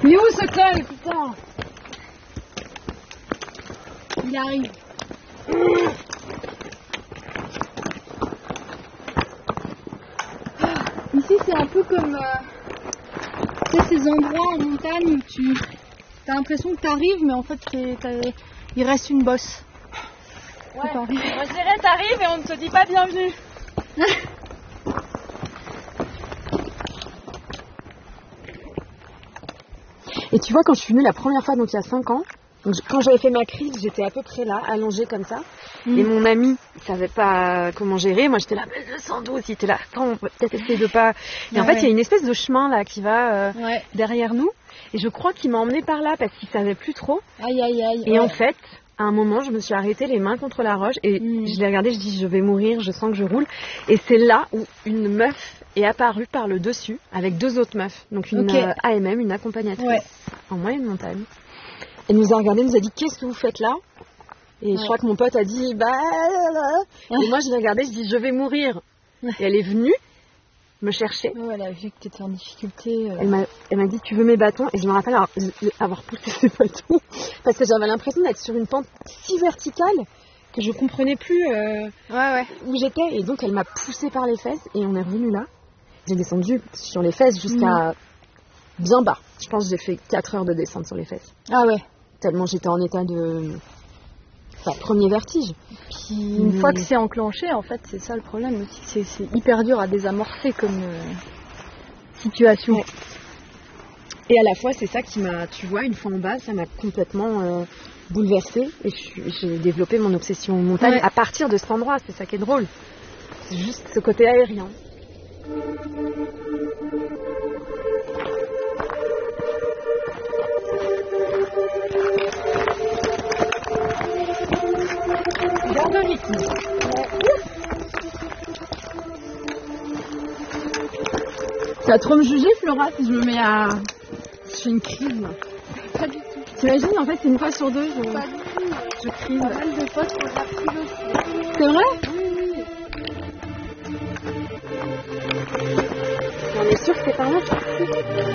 Il est où ce col, putain? Il arrive. Ici c'est un peu comme tu sais, ces endroits en montagne où tu as l'impression que tu arrives mais en fait il reste une bosse. Ouais, moi je dirais t'arrives et on ne te dit pas bienvenue. Et tu vois, quand je suis venue la première fois, donc il y a 5 ans, donc quand j'avais fait ma crise, j'étais à peu près là, allongée comme ça. Et mon ami, il savait pas comment gérer. Moi, j'étais là, mais le sang d'eau, il était là, attends, on peut peut-être essayer de pas... Et en fait, il y a une espèce de chemin là qui va derrière nous. Et je crois qu'il m'a emmenée par là parce qu'il savait plus trop. Aïe, aïe, aïe. Et en fait, à un moment, je me suis arrêtée les mains contre la roche et je l'ai regardé, je dis, je vais mourir, je sens que je roule. Et c'est là où une meuf est apparue par le dessus avec 2 autres meufs. Donc une AMM, une accompagnatrice en moyenne montagne. Elle nous a regardé, nous a dit, qu'est-ce que vous faites là? Et je crois que mon pote a dit, bah... Et moi, je l'ai regardé, je dis, je vais mourir. Et elle est venue me chercher. Elle a vu que tu étais en difficulté. Elle m'a dit, tu veux mes bâtons? Et je me rappelle avoir poussé ces bâtons. Parce que j'avais l'impression d'être sur une pente si verticale que je comprenais plus où j'étais. Et donc, elle m'a poussé par les fesses et on est revenu là. J'ai descendu sur les fesses jusqu'à bien bas. Je pense que j'ai fait 4 heures de descente sur les fesses. Ah ouais. Tellement j'étais en état de... Enfin, premier vertige. Puis une fois que c'est enclenché, en fait, c'est ça le problème aussi. C'est hyper dur à désamorcer comme situation. Ouais. Et à la fois, c'est ça qui m'a, tu vois, une fois en bas, ça m'a complètement bouleversée. Et j'ai développé mon obsession montagne à partir de cet endroit. C'est ça qui est drôle. C'est juste ce côté aérien. Garde le rythme. Tu vas trop me juger, Flora, si je me mets à... Je fais une crise. Pas du tout. T'imagines, en fait, c'est une fois sur 2, Pas du tout. je crise. Pas mal de fois pour la crise aussi. C'est vrai? Oui. On est sûr que c'est pas moi.